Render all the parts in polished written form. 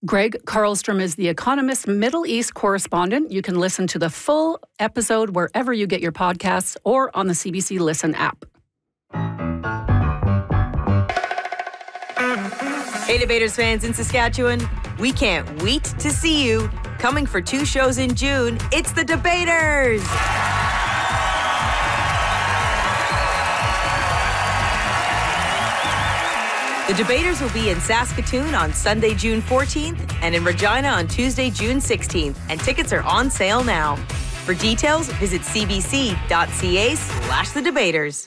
Greg Carlstrom is The Economist Middle East correspondent. You can listen to the full episode wherever you get your podcasts or on the CBC Listen app. Hey, Debaters fans in Saskatchewan, we can't wait to see you. Coming for 2 shows in June, it's The Debaters! The Debaters will be in Saskatoon on Sunday, June 14th, and in Regina on Tuesday, June 16th, and tickets are on sale now. For details, visit cbc.ca/thedebaters.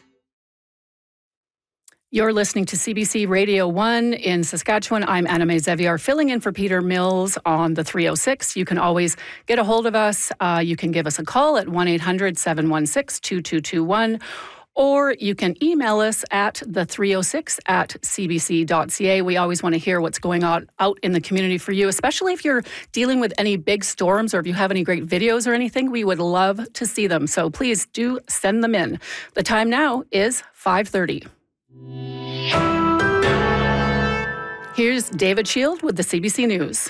You're listening to CBC Radio 1 in Saskatchewan. I'm Anna May Zeviar, filling in for Peter Mills on the 306. You can always get a hold of us. You can give us a call at 1-800-716-2221, or you can email us at the306@cbc.ca. We always want to hear what's going on out in the community for you, especially if you're dealing with any big storms or if you have any great videos or anything. We would love to see them. So please do send them in. The time now is 5:30. Here's David Shield with the CBC News.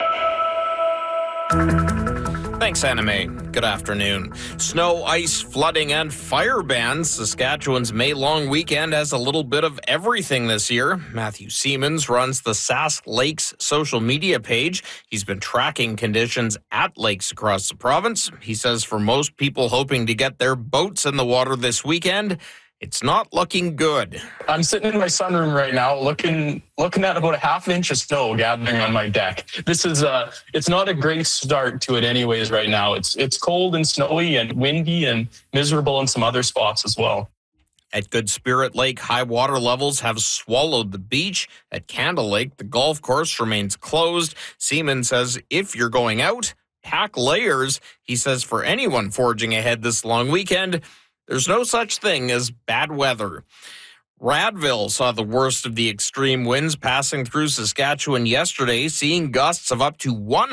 Thanks, Anna May. Good afternoon. Snow, ice, flooding, and fire bans. Saskatchewan's May-long weekend has a little bit of everything this year. Matthew Siemens runs the Sask Lakes social media page. He's been tracking conditions at lakes across the province. He says for most people hoping to get their boats in the water this weekend, it's not looking good. I'm sitting in my sunroom right now looking at about a half inch of snow gathering on my deck. This is it's not a great start to it anyways right now. It's cold and snowy and windy and miserable in some other spots as well. At Good Spirit Lake, high water levels have swallowed the beach. At Candle Lake, the golf course remains closed. Siemens says if you're going out, pack layers. He says for anyone forging ahead this long weekend, there's no such thing as bad weather. Radville saw the worst of the extreme winds passing through Saskatchewan yesterday, seeing gusts of up to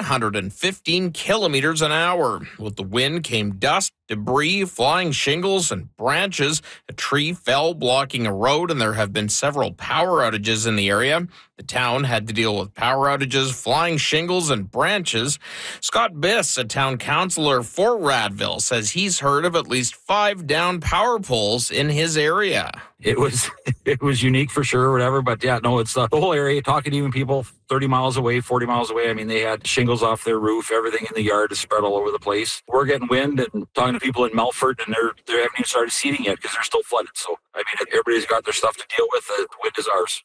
115 kilometers an hour. With the wind came dust, debris, flying shingles, and branches. A tree fell, blocking a road, and there have been several power outages in the area. The town had to deal with power outages, flying shingles, and branches. Scott Biss, a town councillor for Radville, says he's heard of at least 5 down power poles in his area. It was unique for sure, whatever. But yeah, no, it's the whole area. Talking to even people 30 miles away, 40 miles away. I mean, they had shingles off their roof. Everything in the yard is spread all over the place. We're getting wind and talking to people in Melfort, and they haven't even started seeding yet because they're still flooded. So, I mean, everybody's got their stuff to deal with. The wind is ours.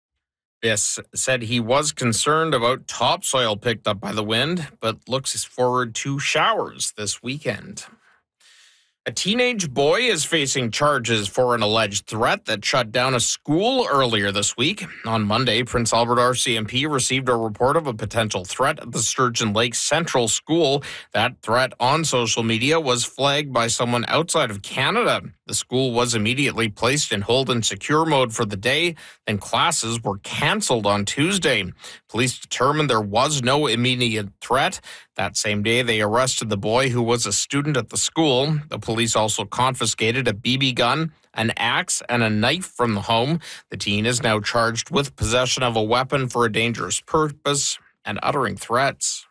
Biss said he was concerned about topsoil picked up by the wind, but looks forward to showers this weekend. A teenage boy is facing charges for an alleged threat that shut down a school earlier this week. On Monday, Prince Albert RCMP received a report of a potential threat at the Sturgeon Lake Central School. That threat on social media was flagged by someone outside of Canada. The school was immediately placed in hold and secure mode for the day, then classes were canceled on Tuesday. Police determined there was no immediate threat. That same day, they arrested the boy who was a student at the school. The police also confiscated a BB gun, an axe, and a knife from the home. The teen is now charged with possession of a weapon for a dangerous purpose and uttering threats.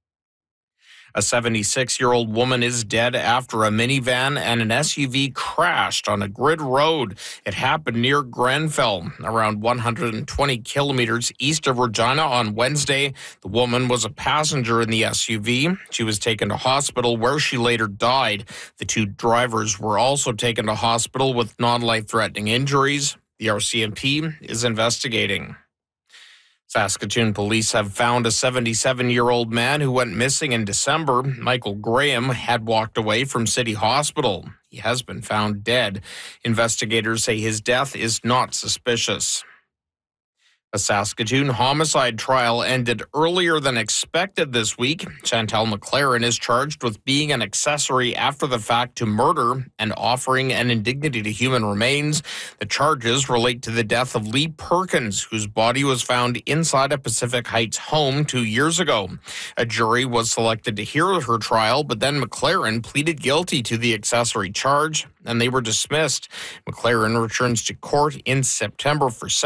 A 76-year-old woman is dead after a minivan and an SUV crashed on a grid road. It happened near Grenfell, around 120 kilometers east of Regina on Wednesday. The woman was a passenger in the SUV. She was taken to hospital where she later died. The 2 drivers were also taken to hospital with non-life-threatening injuries. The RCMP is investigating. Saskatoon police have found a 77-year-old man who went missing in December. Michael Graham had walked away from City Hospital. He has been found dead. Investigators say his death is not suspicious. A Saskatoon homicide trial ended earlier than expected this week. Chantal McLaren is charged with being an accessory after the fact to murder and offering an indignity to human remains. The charges relate to the death of Lee Perkins, whose body was found inside a Pacific Heights home 2 years ago. A jury was selected to hear her trial, but then McLaren pleaded guilty to the accessory charge, and they were dismissed. McLaren returns to court in September for